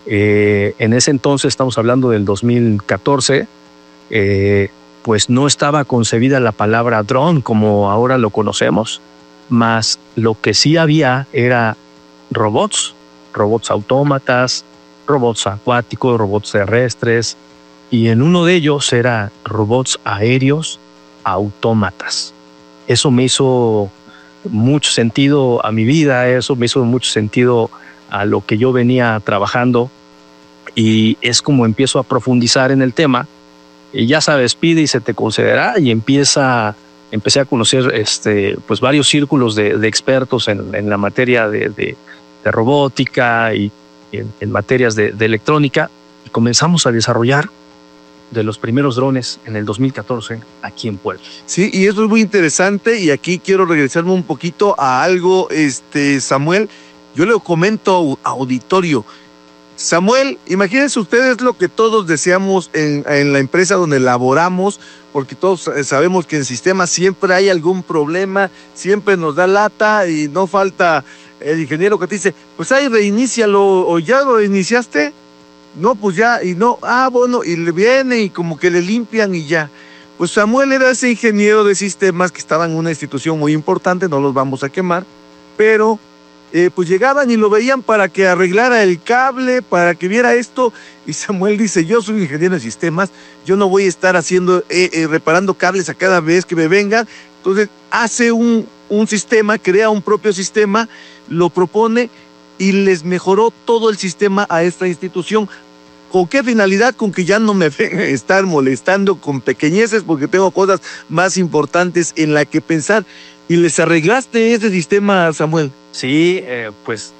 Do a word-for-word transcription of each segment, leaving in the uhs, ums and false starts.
Eh, en ese entonces, estamos hablando del dos mil catorce, eh, pues no estaba concebida la palabra dron como ahora lo conocemos, más lo que sí había era robots, robots autómatas, robots acuáticos, robots terrestres, y en uno de ellos era robots aéreos autómatas. Eso me hizo mucho sentido a mi vida, eso me hizo mucho sentido a lo que yo venía trabajando, y es como empiezo a profundizar en el tema. Y ya sabes, pide y se te concederá, y empieza, empecé a conocer este, pues varios círculos de, de expertos en, en la materia de, de, de robótica y en, en materias de, de electrónica, y comenzamos a desarrollar de los primeros drones en el dos mil catorce aquí en Puebla. Sí, y eso es muy interesante, y aquí quiero regresarme un poquito a algo, este, Samuel. Yo le comento a auditorio. Samuel, imagínense ustedes lo que todos deseamos en, en la empresa donde laboramos, porque todos sabemos que en sistemas siempre hay algún problema, siempre nos da lata y no falta el ingeniero que te dice, pues ahí reinícialo, o ya lo iniciaste. No, pues ya, y no, ah, bueno, y le viene y como que le limpian y ya. Pues Samuel era ese ingeniero de sistemas que estaba en una institución muy importante, no los vamos a quemar, pero eh, pues llegaban y lo veían para que arreglara el cable, para que viera esto, y Samuel dice, yo soy ingeniero de sistemas, yo no voy a estar haciendo, eh, eh, reparando cables a cada vez que me vengan. Entonces hace un, un sistema, crea un propio sistema, lo propone, y les mejoró todo el sistema a esta institución. ¿Con qué finalidad? Con que ya no me vengan a estar molestando con pequeñeces, porque tengo cosas más importantes en las que pensar. ¿Y les arreglaste ese sistema, Samuel? Sí, eh, pues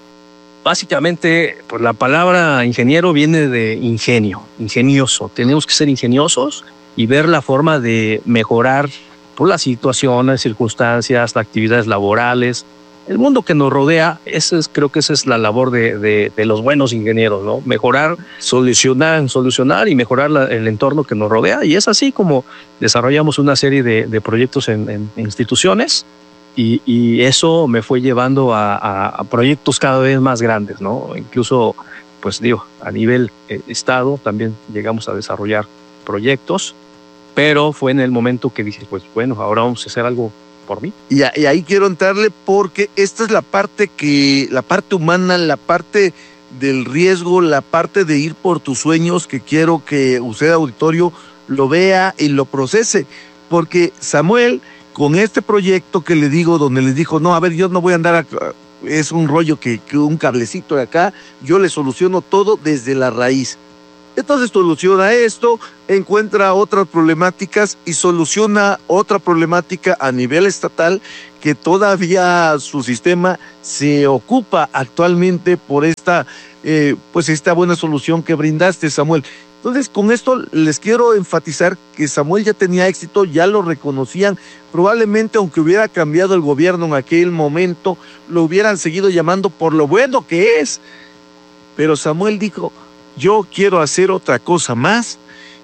básicamente pues, la palabra ingeniero viene de ingenio, ingenioso. Tenemos que ser ingeniosos y ver la forma de mejorar por las situaciones, circunstancias, las actividades laborales, el mundo que nos rodea. Ese es, creo que esa es la labor de, de, de los buenos ingenieros, ¿no? Mejorar, solucionar, solucionar y mejorar la, el entorno que nos rodea. Y es así como desarrollamos una serie de, de proyectos en, en, en instituciones, y, y eso me fue llevando a, a, a proyectos cada vez más grandes, ¿no? Incluso, pues digo, a nivel eh, estado también llegamos a desarrollar proyectos, pero fue en el momento que dije, pues bueno, ahora vamos a hacer algo por mí. Y, a, y ahí quiero entrarle, porque esta es la parte que, la parte humana, la parte del riesgo, la parte de ir por tus sueños, que quiero que usted, auditorio, lo vea y lo procese. Porque Samuel, con este proyecto que le digo, donde le dijo, no, a ver, yo no voy a andar, a, es un rollo que, que un cablecito de acá, yo le soluciono todo desde la raíz. Entonces soluciona esto, encuentra otras problemáticas y soluciona otra problemática a nivel estatal, que todavía su sistema se ocupa actualmente por esta, eh, pues esta buena solución que brindaste, Samuel. Entonces, con esto les quiero enfatizar que Samuel ya tenía éxito, ya lo reconocían. Probablemente, aunque hubiera cambiado el gobierno en aquel momento, lo hubieran seguido llamando por lo bueno que es. Pero Samuel dijo, yo quiero hacer otra cosa más,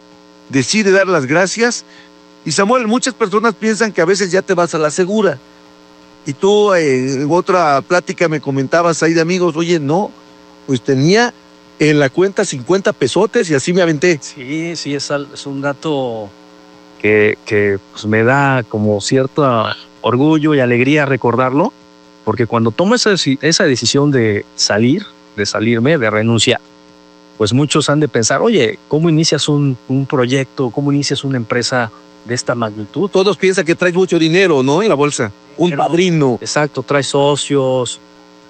decide dar las gracias. Y Samuel, muchas personas piensan que a veces ya te vas a la segura. Y tú eh, en otra plática me comentabas ahí de amigos, oye, no, pues tenía en la cuenta cincuenta pesotes y así me aventé. Sí, sí, es, es un dato que, que pues, me da como cierto orgullo y alegría recordarlo, porque cuando tomo esa, esa decisión de salir, de salirme, de renunciar, pues muchos han de pensar, oye, ¿cómo inicias un, un proyecto? ¿Cómo inicias una empresa de esta magnitud? Todos piensan que traes mucho dinero, ¿no? En la bolsa. Un Pero, padrino. Exacto, traes socios,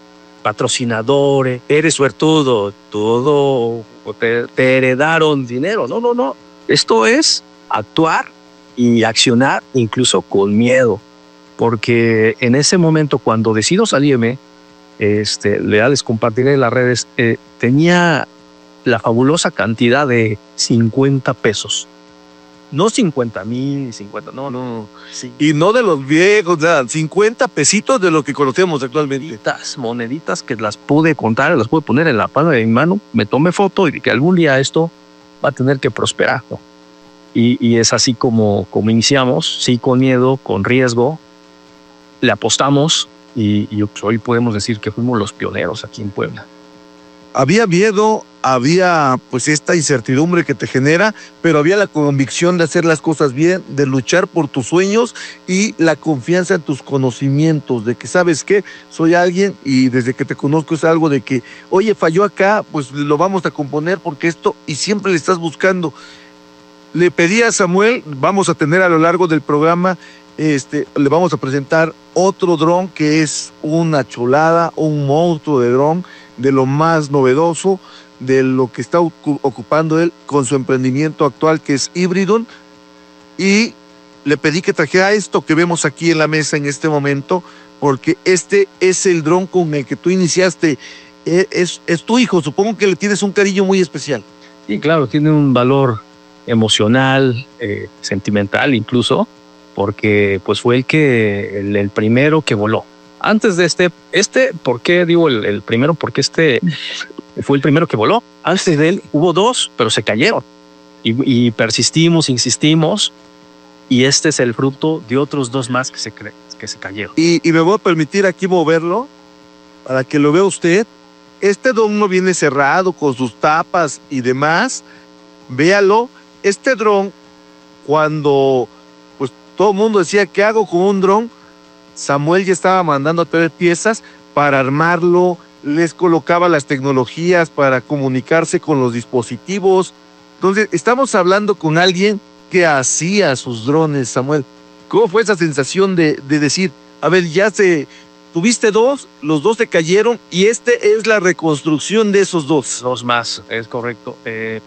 patrocinadores, eres suertudo, todo, te, te heredaron dinero. No, no, no. Esto es actuar y accionar incluso con miedo. Porque en ese momento, cuando decido salirme, este, les compartiré en las redes, eh, tenía la fabulosa cantidad de cincuenta pesos. No cincuenta mil, cincuenta, no, no. Sí. Y no de los viejos, nada, cincuenta pesitos de lo que conocemos actualmente. Moneditas, moneditas que las pude contar, las pude poner en la palma de mi mano, me tomé foto y de que algún día esto va a tener que prosperar, ¿no? Y, y es así como, como iniciamos, sí, con miedo, con riesgo, le apostamos y, y hoy podemos decir que fuimos los pioneros aquí en Puebla. Había miedo, había pues esta incertidumbre que te genera, pero había la convicción de hacer las cosas bien, de luchar por tus sueños y la confianza en tus conocimientos, de que sabes qué, soy alguien y desde que te conozco es algo de que, oye, falló acá, pues lo vamos a componer porque esto, y siempre le estás buscando. Le pedí a Samuel, vamos a tener a lo largo del programa, este, le vamos a presentar otro dron que es una chulada, un monstruo de dron, de lo más novedoso, de lo que está ocupando él con su emprendimiento actual, que es Hybridon, y le pedí que trajera esto que vemos aquí en la mesa en este momento, porque este es el dron con el que tú iniciaste. Es, es tu hijo, supongo que le tienes un cariño muy especial. Sí, claro, tiene un valor emocional, eh, sentimental incluso, porque pues fue el que el, el primero que voló. Antes de este, este, ¿por qué digo el, el primero? Porque este fue el primero que voló. Antes de él hubo dos, pero se cayeron. Y, y persistimos, insistimos, y este es el fruto de otros dos más que se, que se cayeron. Y, y me voy a permitir aquí moverlo para que lo vea usted. Este dron no viene cerrado con sus tapas y demás. Véalo. Este dron, cuando pues todo el mundo decía, ¿qué hago con un dron? Samuel ya estaba mandando a traer piezas para armarlo, les colocaba las tecnologías para comunicarse con los dispositivos. Entonces, estamos hablando con alguien que hacía sus drones, Samuel. ¿Cómo fue esa sensación de, de decir, a ver, ya se, tuviste dos, los dos se cayeron y este es la reconstrucción de esos dos? Dos más, es correcto. Eh,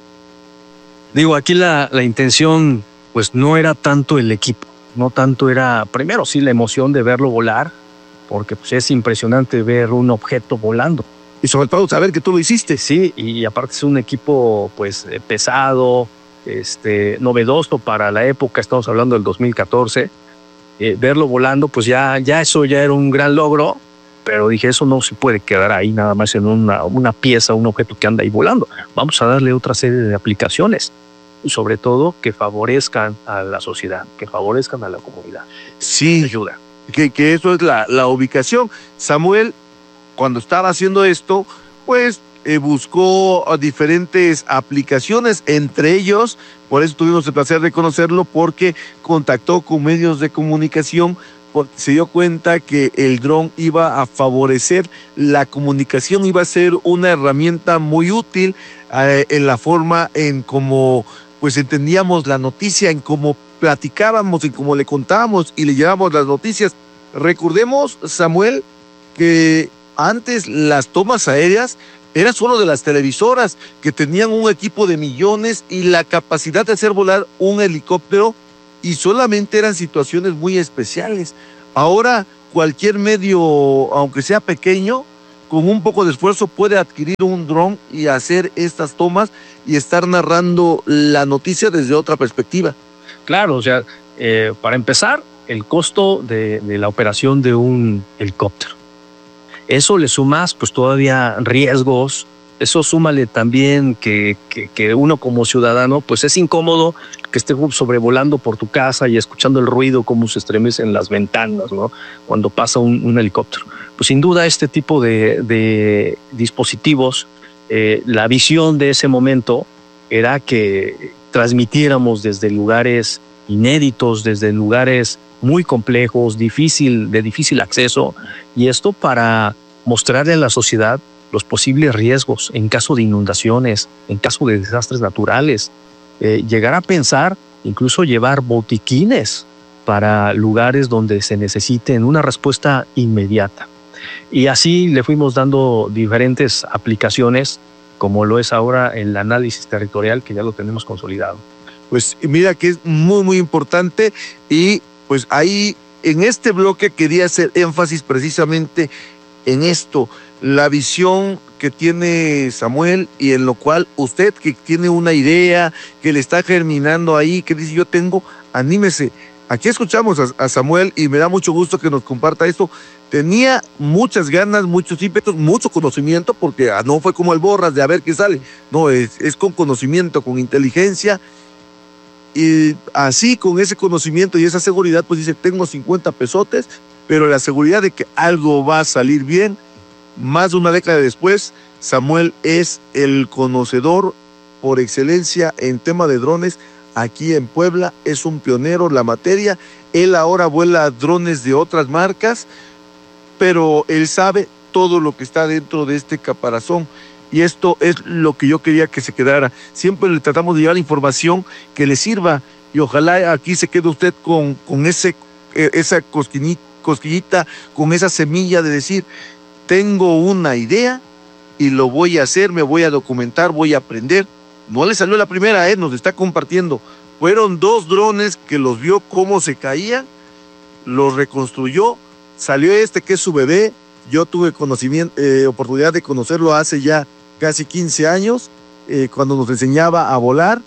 digo, aquí la, la intención, pues no era tanto el equipo. No tanto era, primero sí, la emoción de verlo volar, porque pues, es impresionante ver un objeto volando. Y sobre todo saber que tú lo hiciste. Sí, y aparte es un equipo pues pesado, este, novedoso para la época, estamos hablando del dos mil catorce. Eh, verlo volando, pues ya, ya eso ya era un gran logro, pero dije, eso no se puede quedar ahí nada más en una, una pieza, un objeto que anda ahí volando. Vamos a darle otra serie de aplicaciones. Sobre todo que favorezcan a la sociedad, que favorezcan a la comunidad. Sí, ayuda. Que, que eso es la, la ubicación. Samuel, cuando estaba haciendo esto, pues eh, buscó diferentes aplicaciones, entre ellos, por eso tuvimos el placer de conocerlo, porque contactó con medios de comunicación, porque se dio cuenta que el dron iba a favorecer la comunicación, iba a ser una herramienta muy útil eh, en la forma en cómo pues entendíamos la noticia, en cómo platicábamos, en cómo le contábamos y le llevábamos las noticias. Recordemos, Samuel, que antes las tomas aéreas eran solo de las televisoras, que tenían un equipo de millones y la capacidad de hacer volar un helicóptero, y solamente eran situaciones muy especiales. Ahora cualquier medio, aunque sea pequeño, con un poco de esfuerzo puede adquirir un dron y hacer estas tomas y estar narrando la noticia desde otra perspectiva. Claro, o sea, eh, para empezar, el costo de, de la operación de un helicóptero. Eso le sumas pues todavía riesgos, eso súmale también que, que, que uno como ciudadano pues es incómodo que esté sobrevolando por tu casa y escuchando el ruido como se estremecen las ventanas, ¿no? Cuando pasa un, un helicóptero. Pues sin duda este tipo de, de dispositivos, eh, la visión de ese momento era que transmitiéramos desde lugares inéditos, desde lugares muy complejos, difícil, de difícil acceso, y esto para mostrarle a la sociedad los posibles riesgos en caso de inundaciones, en caso de desastres naturales, eh, llegar a pensar, incluso llevar botiquines para lugares donde se necesiten una respuesta inmediata. Y así le fuimos dando diferentes aplicaciones, como lo es ahora el análisis territorial, que ya lo tenemos consolidado. Pues mira que es muy, muy importante, y pues ahí en este bloque quería hacer énfasis precisamente en esto, la visión que tiene Samuel y en lo cual usted que tiene una idea, que le está germinando ahí, que dice yo tengo, anímese. Aquí escuchamos a, a Samuel y me da mucho gusto que nos comparta esto. Tenía muchas ganas, muchos ímpetus, mucho conocimiento, porque ah, no fue como el Borras de a ver qué sale. No, es, es con conocimiento, con inteligencia. Y así, con ese conocimiento y esa seguridad, pues dice, tengo cincuenta pesotes, pero la seguridad de que algo va a salir bien. Más de una década después, Samuel es el conocedor por excelencia en tema de drones aquí en Puebla, es un pionero en la materia. Él ahora vuela drones de otras marcas, pero él sabe todo lo que está dentro de este caparazón. Y esto es lo que yo quería que se quedara. Siempre le tratamos de llevar información que le sirva, y ojalá aquí se quede usted con, con ese, esa cosquillita, cosquillita, con esa semilla de decir, tengo una idea y lo voy a hacer, me voy a documentar, voy a aprender. No le salió la primera, eh, nos está compartiendo. Fueron dos drones que los vio cómo se caían, los reconstruyó, salió este que es su bebé. Yo tuve conocimiento, eh, oportunidad de conocerlo hace ya casi quince años, eh, cuando nos enseñaba a volar.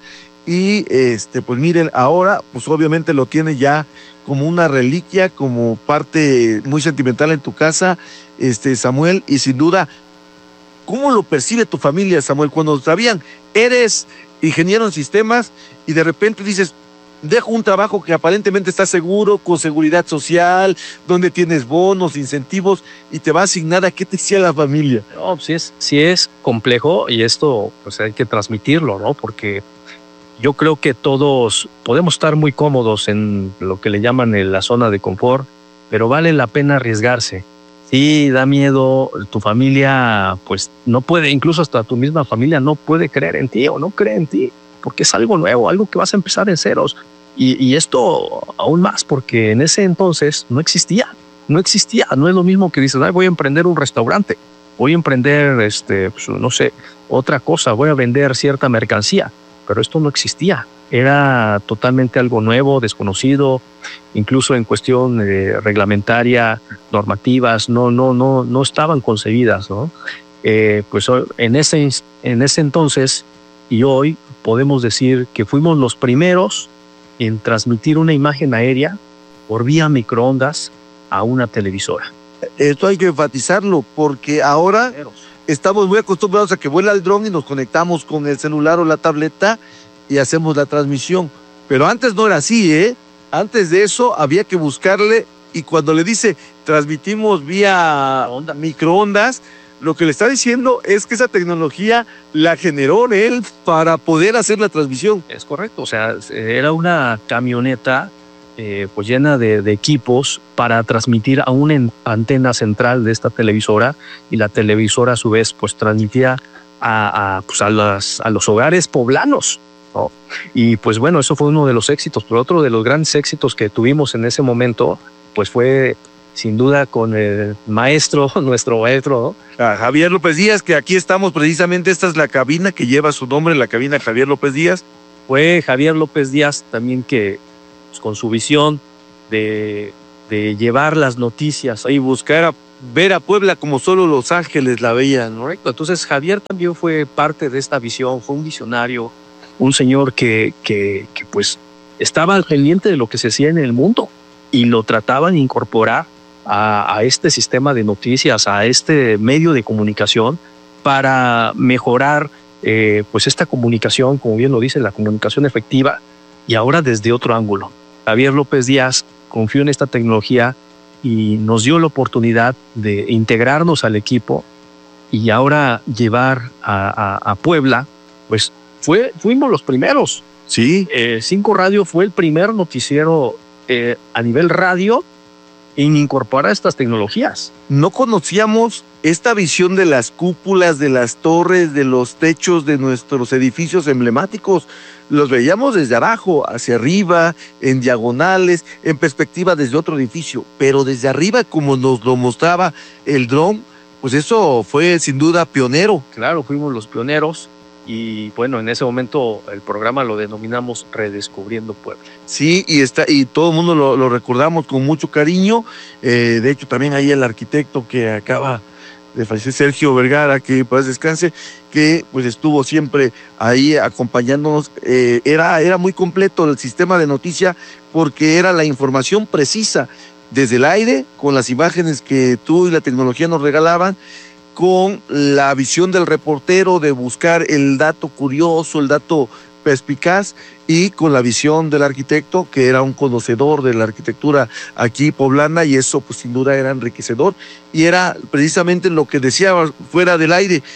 Y este, pues miren, ahora pues obviamente lo tiene ya como una reliquia, como parte muy sentimental en tu casa, este, Samuel. Y sin duda, ¿cómo lo percibe tu familia, Samuel? Cuando sabían, eres ingeniero en sistemas y de repente dices, dejo un trabajo que aparentemente está seguro, con seguridad social, donde tienes bonos, incentivos, y te va a asignar, ¿a qué te decía la familia? No, sí es, sí es complejo, y esto pues hay que transmitirlo, ¿no? Porque yo creo que todos podemos estar muy cómodos en lo que le llaman en la zona de confort, pero vale la pena arriesgarse. Sí, da miedo, tu familia pues no puede, incluso hasta tu misma familia no puede creer en ti o no cree en ti, porque es algo nuevo, algo que vas a empezar en ceros. Y, y esto aún más porque en ese entonces no existía, no existía, no es lo mismo que dices, ay, voy a emprender un restaurante, voy a emprender, este, pues, no sé, otra cosa, voy a vender cierta mercancía, pero esto no existía, era totalmente algo nuevo, desconocido, incluso en cuestión eh, reglamentaria, normativas, no, no, no, no estaban concebidas, ¿no? Eh, pues en ese, en ese entonces y hoy podemos decir que fuimos los primeros en transmitir una imagen aérea por vía microondas a una televisora. Esto hay que enfatizarlo porque ahora estamos muy acostumbrados a que vuela el dron y nos conectamos con el celular o la tableta y hacemos la transmisión. Pero antes no era así, ¿eh? Antes de eso había que buscarle, y cuando le dice transmitimos vía onda, microondas, lo que le está diciendo es que esa tecnología la generó él para poder hacer la transmisión. Es correcto, o sea, era una camioneta eh, pues llena de, de equipos para transmitir a una antena central de esta televisora, y la televisora a su vez pues transmitía a, a, pues, a, las, a los hogares poblanos, ¿no? Y pues bueno, eso fue uno de los éxitos, pero otro de los grandes éxitos que tuvimos en ese momento pues fue sin duda con el maestro, nuestro maestro, ¿no? A Javier López Díaz, que aquí estamos precisamente, esta es la cabina que lleva su nombre, la cabina Javier López Díaz. Fue Javier López Díaz también que pues, con su visión de, de llevar las noticias y buscar a, ver a Puebla como solo Los Ángeles la veían, ¿no? Correcto. Entonces Javier también fue parte de esta visión, fue un visionario, un señor que, que, que pues estaba al pendiente de lo que se hacía en el mundo y lo trataban de incorporar A, a este sistema de noticias, a este medio de comunicación para mejorar eh, pues esta comunicación, como bien lo dice, la comunicación efectiva, y ahora desde otro ángulo. Javier López Díaz confió en esta tecnología y nos dio la oportunidad de integrarnos al equipo y ahora llevar a, a, a Puebla, pues fue, fuimos los primeros. Sí. Eh, Cinco Radio fue el primer noticiero eh, a nivel radio en incorporar estas tecnologías. No conocíamos esta visión de las cúpulas, de las torres, de los techos de nuestros edificios emblemáticos. Los veíamos desde abajo, hacia arriba, en diagonales, en perspectiva desde otro edificio, pero desde arriba, como nos lo mostraba el dron, pues eso fue sin duda pionero. Claro, fuimos los pioneros. Y bueno, en ese momento el programa lo denominamos Redescubriendo Puebla. Sí, y está y todo el mundo lo, lo recordamos con mucho cariño. Eh, de hecho, también ahí el arquitecto que acaba de fallecer, Sergio Vergara, que paz descanse, que pues estuvo siempre ahí acompañándonos. Eh, era, era muy completo el sistema de noticia porque era la información precisa desde el aire, con las imágenes que tú y la tecnología nos regalaban, con la visión del reportero de buscar el dato curioso, el dato perspicaz, y con la visión del arquitecto, que era un conocedor de la arquitectura aquí poblana, y eso pues sin duda era enriquecedor, y era precisamente lo que decía fuera del aire,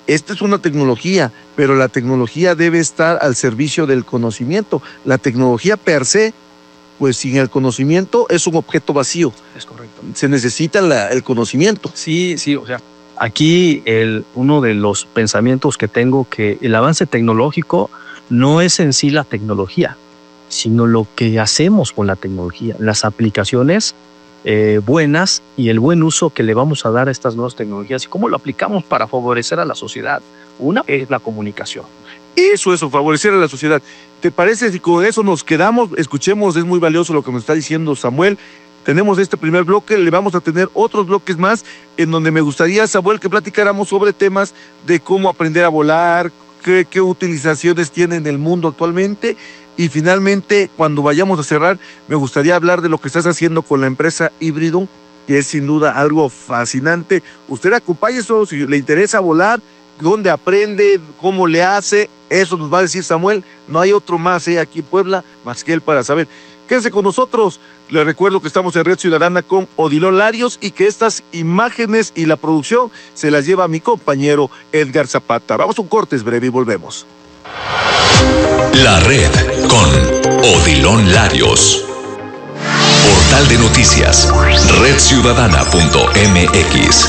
esta es una tecnología, pero la tecnología debe estar al servicio del conocimiento. La tecnología per se, pues sin el conocimiento es un objeto vacío. Es correcto. Se necesita la, el conocimiento. Sí, sí, o sea, aquí el, uno de los pensamientos que tengo, que el avance tecnológico no es en sí la tecnología, sino lo que hacemos con la tecnología, las aplicaciones eh, buenas y el buen uso que le vamos a dar a estas nuevas tecnologías y cómo lo aplicamos para favorecer a la sociedad. Una es la comunicación. Eso, eso, favorecer a la sociedad. ¿Te parece si con eso nos quedamos? Escuchemos, es muy valioso lo que nos está diciendo Samuel. Tenemos este primer bloque, le vamos a tener otros bloques más en donde me gustaría, Samuel, que platicáramos sobre temas de cómo aprender a volar, qué, qué utilizaciones tiene en el mundo actualmente. Y finalmente, cuando vayamos a cerrar, me gustaría hablar de lo que estás haciendo con la empresa Híbrido, que es sin duda algo fascinante. Usted acompañe eso, si le interesa volar, dónde aprende, cómo le hace, eso nos va a decir Samuel. No hay otro más eh, aquí en Puebla, más que él para saber. Quédense con nosotros. Les recuerdo que estamos en Red Ciudadana con Odilon Larios y que estas imágenes y la producción se las lleva mi compañero Edgar Zapata. Vamos a un corte breve y volvemos. La Red con Odilon Larios. Portal de noticias, red ciudadana punto m x.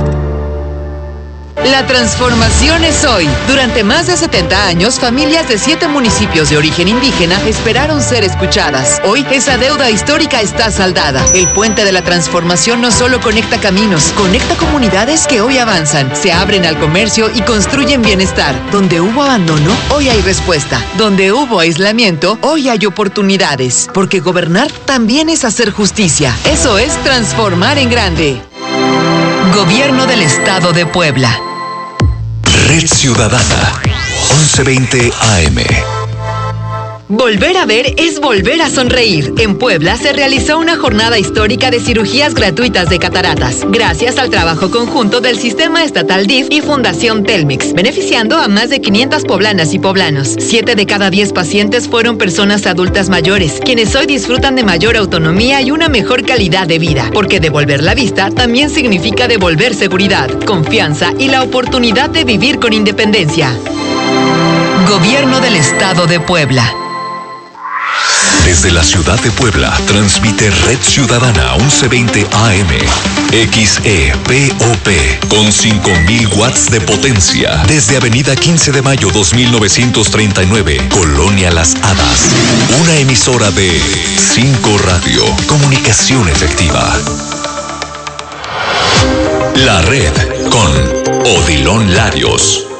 La transformación es hoy. Durante más de setenta años, familias de siete municipios de origen indígena esperaron ser escuchadas. Hoy, esa deuda histórica está saldada. El puente de la transformación no solo conecta caminos, conecta comunidades que hoy avanzan, se abren al comercio y construyen bienestar. Donde hubo abandono, hoy hay respuesta. Donde hubo aislamiento, hoy hay oportunidades. Porque gobernar también es hacer justicia. Eso es transformar en grande. Gobierno del Estado de Puebla. Red Ciudadana, once veinte A M. Volver a ver es volver a sonreír. En Puebla se realizó una jornada histórica de cirugías gratuitas de cataratas, gracias al trabajo conjunto del Sistema Estatal D I F y Fundación Telmex, beneficiando a más de quinientas poblanas y poblanos. Siete de cada diez pacientes fueron personas adultas mayores, quienes hoy disfrutan de mayor autonomía y una mejor calidad de vida, porque devolver la vista también significa devolver seguridad, confianza y la oportunidad de vivir con independencia. Gobierno del Estado de Puebla. Desde la ciudad de Puebla, transmite Red Ciudadana once veinte A M. X E P O P, con cinco mil watts de potencia. Desde Avenida quince de mayo dos mil novecientos treinta y nueve, Colonia Las Hadas. Una emisora de cinco Radio, comunicación efectiva. La Red, con Odilon Larios.